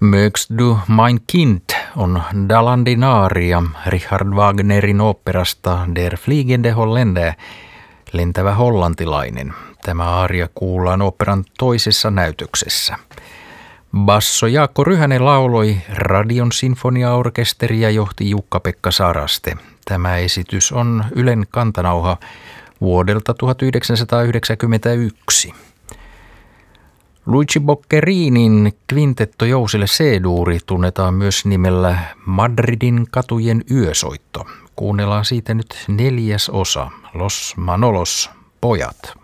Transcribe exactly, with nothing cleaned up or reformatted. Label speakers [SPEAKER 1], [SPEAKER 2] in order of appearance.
[SPEAKER 1] Mögst du mein Kind on Dalandi Aria Richard Wagnerin oopperasta Der fliegende Holländer, lentävä hollantilainen. Tämä aria kuullaan oopperan toisessa näytöksessä. Basso Jaakko Ryhänen lauloi, Radion sinfoniaorkesteria johti Jukka-Pekka Saraste. Tämä esitys on Ylen kantanauha vuodelta tuhatyhdeksänsataayhdeksänkymmentäyksi. Luigi Boccherinin kvintetto Jousille C-duuri tunnetaan myös nimellä Madridin katujen yösoitto. Kuunnellaan siitä nyt neljäs osa, Los Manolos, pojat.